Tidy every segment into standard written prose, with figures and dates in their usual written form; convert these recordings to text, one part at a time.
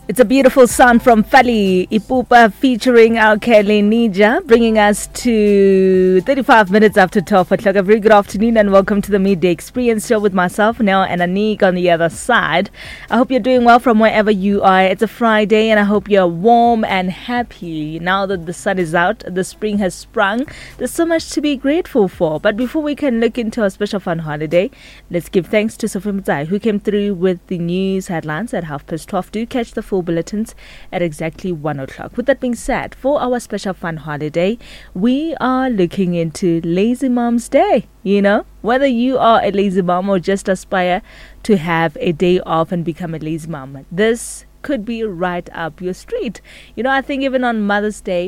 It's a beautiful song from Fali Ipupa featuring our Kelly Nija, bringing us to 35 minutes after 12 o'clock. A very good afternoon and welcome to the Midday Experience show with myself, Nell, and Anik on the other side. I hope you're doing well from wherever you are. It's a Friday and I hope you're warm and happy. Now that the sun is out, the spring has sprung. There's so much to be grateful for. But before we can look into our special fun holiday, let's give thanks to Sophie Mzai, who came through with the news headlines at 12:30. Do catch the full bulletins at exactly 1 o'clock. With that being said, for our special fun holiday, we are looking into Lazy Mom's Day. You know, whether you are a lazy mom or just aspire to have a day off and become a lazy mom, this could be right up your street. You know, I think even on Mother's Day,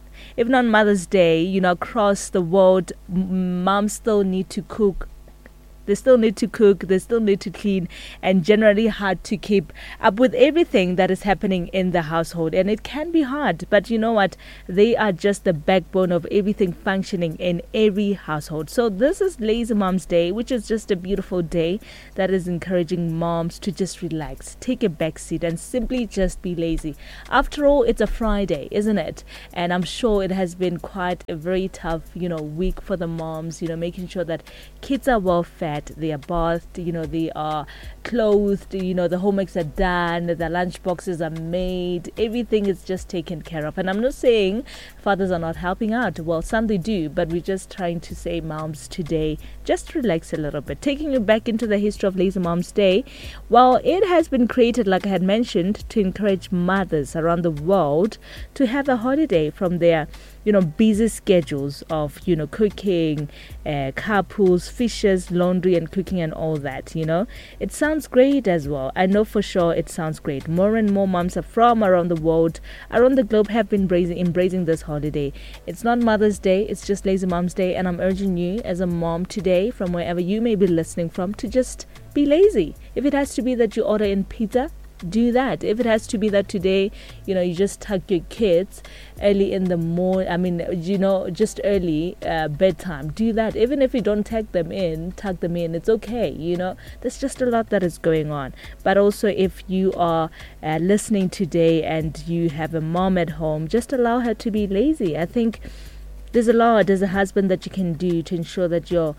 you know, across the world, moms still need to cook. They still need to cook, they still need to clean, and generally hard to keep up with everything that is happening in the household. And it can be hard, but you know what? They are just the backbone of everything functioning in every household. So this is Lazy Mom's Day, which is just a beautiful day that is encouraging moms to just relax, take a back seat, and simply just be lazy. After all, it's a Friday, isn't it? And I'm sure it has been quite a very tough, you know, week for the moms, you know, making sure that kids are well fed, they are bathed, you know, they are clothed, you know, the homeworks are done, the lunch boxes are made, everything is just taken care of. And I'm not saying fathers are not helping out. Well, some they do, but we're just trying to say, moms, today, just relax a little bit. Taking you back into the history of Lazy Mom's Day, well, it has been created, like I had mentioned, to encourage mothers around the world to have a holiday from their, you know, busy schedules of, you know, cooking, carpools, fishes, laundry and cooking and all that, you know. It sounds great as well. I know for sure it sounds great. More and more moms from around the world, around the globe, have been embracing this holiday. It's not Mother's Day, it's just Lazy Mom's Day, and I'm urging you as a mom today, from wherever you may be listening from, to just be lazy. If it has to be that you order in pizza, do that. If it has to be that today, you know, you just tuck your kids early in the morning, you know, just early bedtime, do that. Even if you don't tuck them in, it's okay, you know. There's just a lot that is going on. But also, if you are listening today and you have a mom at home, just allow her to be lazy. I think there's a lot as a husband that you can do to ensure that your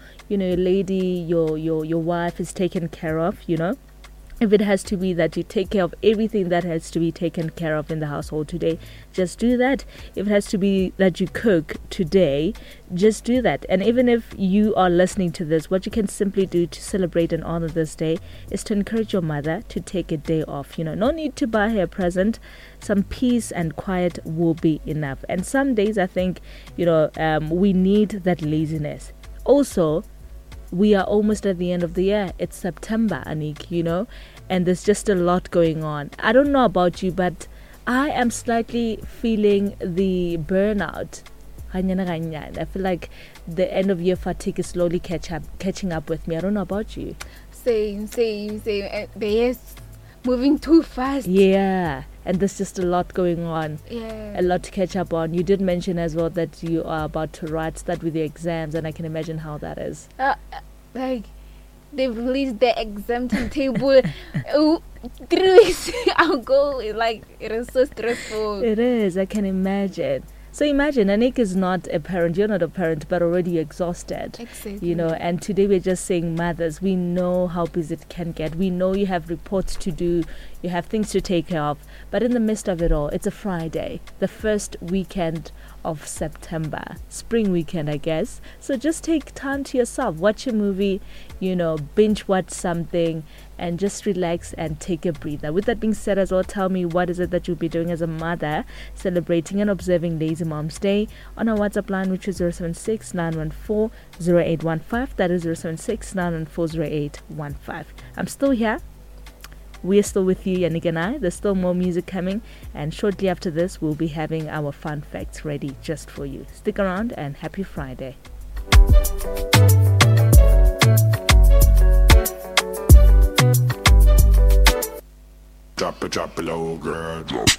lady, your wife is taken care of, you know. If it has to be that you take care of everything that has to be taken care of in the household today, just do that. If it has to be that you cook today, just do that. And even if you are listening to this, what you can simply do to celebrate and honor this day is to encourage your mother to take a day off. You know, no need to buy her a present. Some peace and quiet will be enough. And some days I think, you know, we need that laziness. Also, we are almost at the end of the year. It's September, Anik, you know, and there's just a lot going on. I don't know about you, but I am slightly feeling the burnout. I feel like the end of year fatigue is slowly catching up with me. I don't know about you. Same. The year's moving too fast. Yeah. And there's just a lot going on. Yeah. A lot to catch up on. You did mention as well that you are about to start with your exams, and I can imagine how that is. Like, they've released the exam timetable 3 weeks ago. Like, it is so stressful. It is, I can imagine. So imagine, Anik is not a parent, you're not a parent, but already exhausted. Exactly. You know, and today we're just saying, mothers, we know how busy it can get. We know you have reports to do, you have things to take care of. But in the midst of it all, it's a Friday, the first weekend of September, spring weekend, I guess. So just take time to yourself, watch a movie, you know, binge watch something, and just relax and take a breather. With that being said as well, tell me, what is it that you'll be doing as a mother celebrating and observing Lazy Mom's Day on our WhatsApp line, which is 076 914 0815. That is 076 914 0815. I'm still here. We're still with you, Yannick and I. There's still more music coming, and shortly after this, we'll be having our fun facts ready just for you. Stick around and happy Friday. Drop it low, girl.